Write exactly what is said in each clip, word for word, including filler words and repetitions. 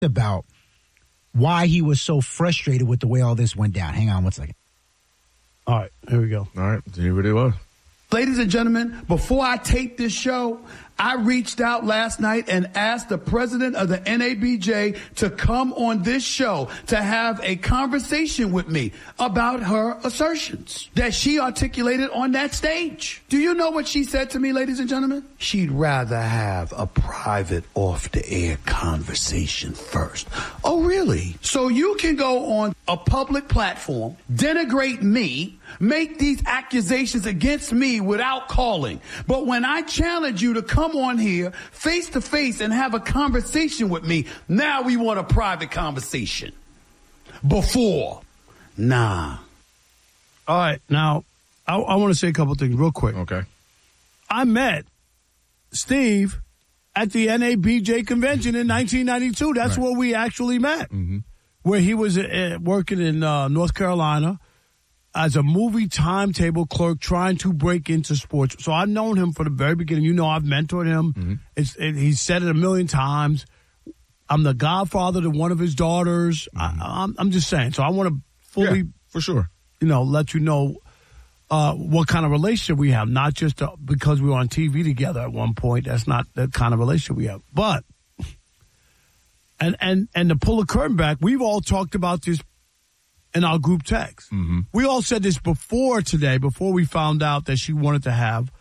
about why he was so frustrated with the way all this went down. Hang on one second. All right, here we go. All right, here it was. Ladies and gentlemen, before I tape this show, I reached out last night and asked the president of the N A B J to come on this show to have a conversation with me about her assertions that she articulated on that stage. Do you know what she said to me, ladies and gentlemen? She'd rather have a private off-the-air conversation first. Oh, really? So you can go on a public platform, denigrate me, make these accusations against me without calling. But when I challenge you to come on here face to face and have a conversation with me, now we want a private conversation. Before, nah. All right. Now, I, I want to say a couple things real quick. Okay. I met Steve at the N A B J convention in nineteen ninety-two. That's right. where we actually met, mm-hmm. where he was uh, working in uh, North Carolina as a movie timetable clerk trying to break into sports. So I've known him from the very beginning. You know, I've mentored him. Mm-hmm. It's, it, he's said it a million times. I'm the godfather to one of his daughters. Mm-hmm. I, I'm, I'm just saying. So I want to fully, yeah, for sure, you know, let you know uh, what kind of relationship we have. Not just uh, because we were on T V together at one point. That's not the kind of relationship we have. But, and, and, and to pull the curtain back, we've all talked about this in our group text. Mm-hmm. We all said this before today, before we found out that she wanted to have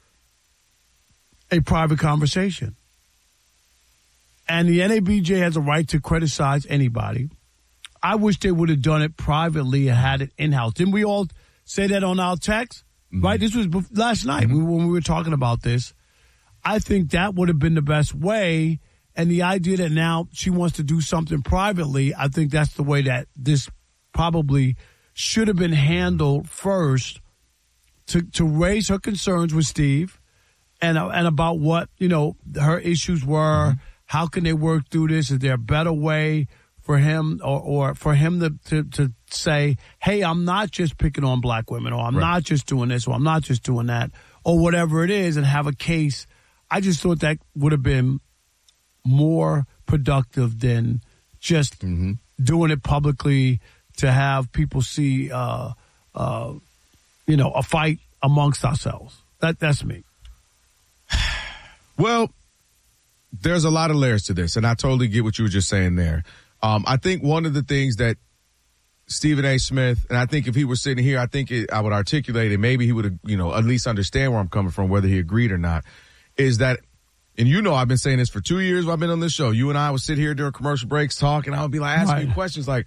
a private conversation. And the N A B J has a right to criticize anybody. I wish they would have done it privately and had it in-house. Didn't we all say that on our text? Mm-hmm. Right? This was bef- last night mm-hmm. when we were talking about this. I think that would have been the best way. And the idea that now she wants to do something privately, I think that's the way that this probably should have been handled first, to, to raise her concerns with Steve and and about what, you know, her issues were. Mm-hmm. How can they work through this? Is there a better way for him or, or for him to, to, to say, hey, I'm not just picking on black women, or I'm right. not just doing this, or I'm not just doing that, or whatever it is, and have a case. I just thought that would have been more productive than just mm-hmm. doing it publicly, to have people see, uh, uh, you know, a fight amongst ourselves. That That's me. Well, there's a lot of layers to this, and I totally get what you were just saying there. Um, I think one of the things that Stephen A. Smith, and I think if he were sitting here, I think it, I would articulate it. Maybe he would, you know, at least understand where I'm coming from, whether he agreed or not, is that, and you know I've been saying this for two years while I've been on this show. You and I would sit here during commercial breaks talk, and I would be like asking right. you questions like,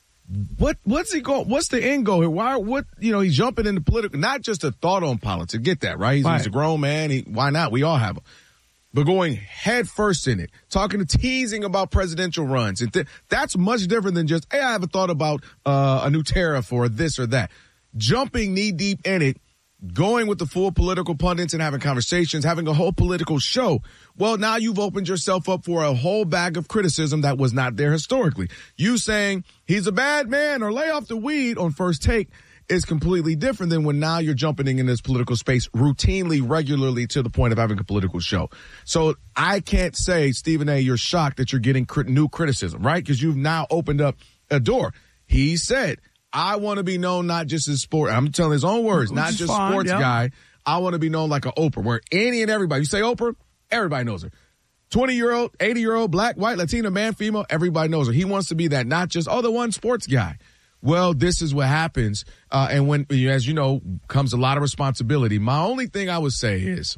What what's he going? What's the end goal here? Why? What you know? He's jumping into political, not just a thought on politics. Get that right? He's, right. he's a grown man. He, why not? We all have them. But going head first in it, talking to teasing about presidential runs, and th- that's much different than just, hey, I have a thought about uh, a new tariff or this or that. Jumping knee deep in it, going with the full political pundits and having conversations, having a whole political show. Well, now you've opened yourself up for a whole bag of criticism that was not there historically. You saying he's a bad man or lay off the weed on First Take is completely different than when now you're jumping in this political space routinely, regularly, to the point of having a political show. So I can't say, Stephen A., you're shocked that you're getting crit- new criticism, right? Because you've now opened up a door. He said, I want to be known not just as sport. I'm telling his own words, Which not just fine, sports yeah. guy. I want to be known like an Oprah, where any and everybody, you say Oprah, everybody knows her. twenty-year-old, eighty-year-old, black, white, Latino, man, female, everybody knows her. He wants to be that, not just, oh, the one sports guy. Well, this is what happens. Uh, and when, as you know, comes a lot of responsibility. My only thing I would say is,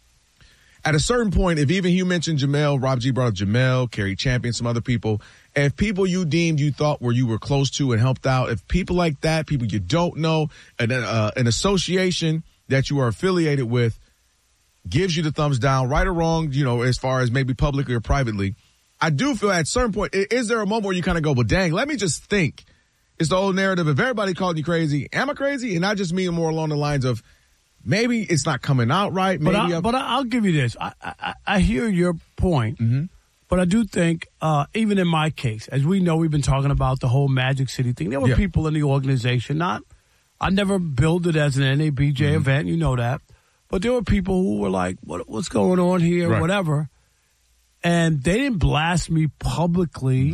at a certain point, if even you mentioned Jamel, Rob G brought up Jamel, Kerry Champion, some other people, if people you deemed you thought were you were close to and helped out, if people like that, people you don't know, an, uh, an association that you are affiliated with gives you the thumbs down, right or wrong, you know, as far as maybe publicly or privately, I do feel at a certain point, is there a moment where you kind of go, well, dang, let me just think. It's the old narrative. If everybody called you crazy, am I crazy? And I just mean more along the lines of maybe it's not coming out right. Maybe but, I, but I'll give you this. I, I, I hear your point, mm-hmm. but I do think, uh, even in my case, as we know, we've been talking about the whole Magic City thing. There were yeah. people in the organization, not, I never billed it as an N A B J mm-hmm. event, you know that. But there were people who were like, what, what's going on here, right. whatever. And they didn't blast me publicly.